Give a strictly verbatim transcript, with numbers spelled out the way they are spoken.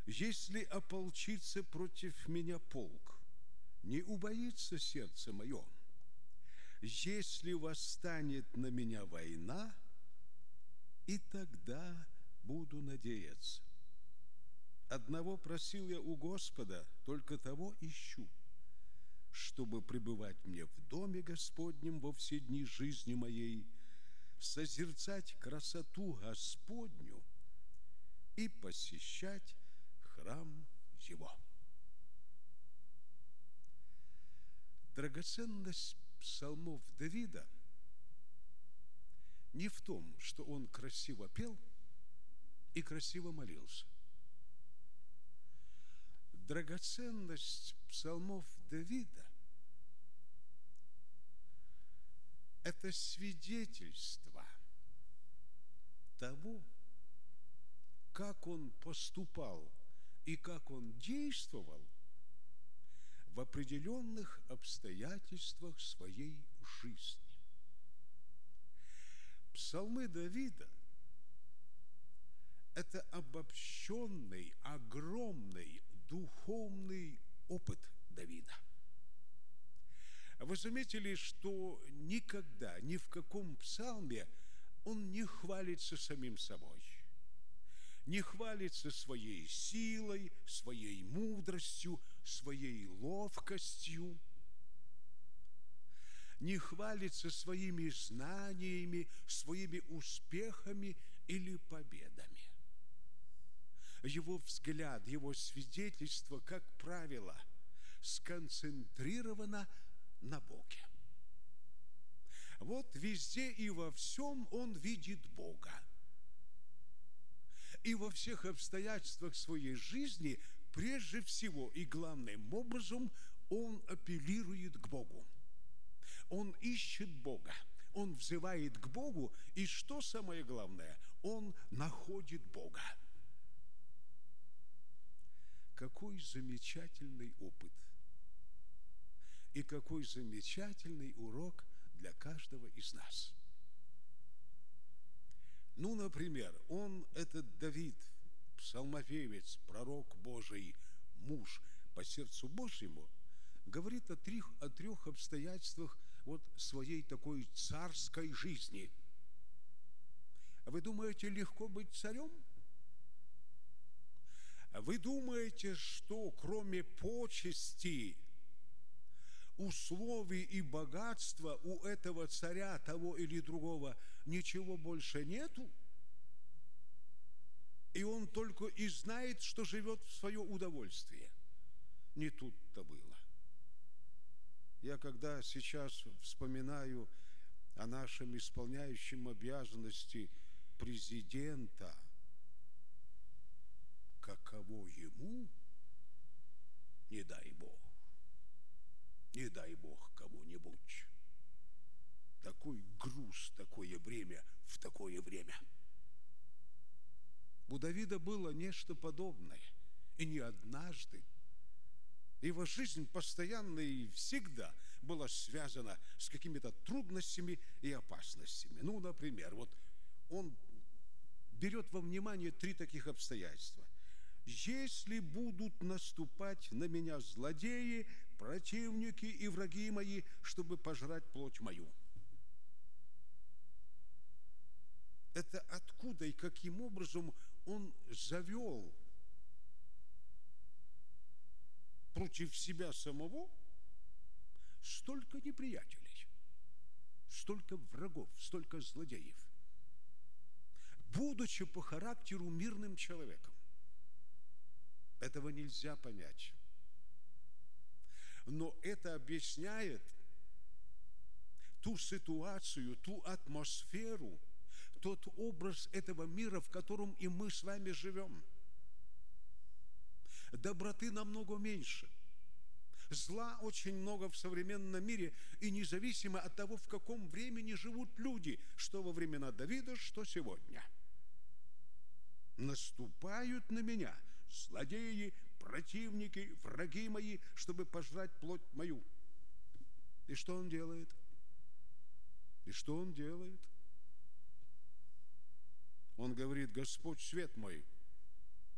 Если ополчится против меня полк, не убоится сердце мое. Если восстанет на меня война, и тогда буду надеяться. Одного просил я у Господа, только того ищу, чтобы пребывать мне в доме Господнем во все дни жизни моей, созерцать красоту Господню и посещать храм Его. Драгоценность псалмов Давида не в том, что он красиво пел и красиво молился. Драгоценность псалмов Давида – это свидетельство того, как он поступал и как он действовал в определенных обстоятельствах своей жизни. Псалмы Давида – это обобщенный, огромный духовный опыт Давида. Вы заметили, что никогда, ни в каком псалме он не хвалится самим собой, не хвалится своей силой, своей мудростью, своей ловкостью, не хвалится своими знаниями, своими успехами или победами. Его взгляд, его свидетельство, как правило, сконцентрировано на Боге. Вот везде и во всем он видит Бога. И во всех обстоятельствах своей жизни прежде всего и главным образом он апеллирует к Богу. Он ищет Бога, он взывает к Богу, и что самое главное, он находит Бога. Какой замечательный опыт и какой замечательный урок для каждого из нас. Ну, например, он, этот Давид, псалмопевец, пророк Божий, муж по сердцу Божьему, говорит о трех, о трех обстоятельствах вот своей такой царской жизни. Вы думаете, легко быть царем? Вы думаете, что кроме почести, условий и богатства у этого царя, того или другого, ничего больше нету? И он только и знает, что живет в свое удовольствие. Не тут-то было. Я когда сейчас вспоминаю о нашем исполняющем обязанности президента, каково ему, не дай Бог, не дай Бог кого-нибудь. Такой груз, такое время, в такое время. У Давида было нечто подобное, и не однажды. Его жизнь постоянно и всегда была связана с какими-то трудностями и опасностями. Ну, например, вот он берет во внимание три таких обстоятельства. «Если будут наступать на меня злодеи, противники и враги мои, чтобы пожрать плоть мою». Это откуда и каким образом он завел против себя самого столько неприятелей, столько врагов, столько злодеев, будучи по характеру мирным человеком. Этого нельзя понять. Но это объясняет ту ситуацию, ту атмосферу, тот образ этого мира, в котором и мы с вами живем. Доброты намного меньше. Зла очень много в современном мире, и независимо от того, в каком времени живут люди, что во времена Давида, что сегодня. Наступают на меня злодеи, противники, враги мои, чтобы пожрать плоть мою. И что он делает? И что он делает? Он говорит: Господь свет мой,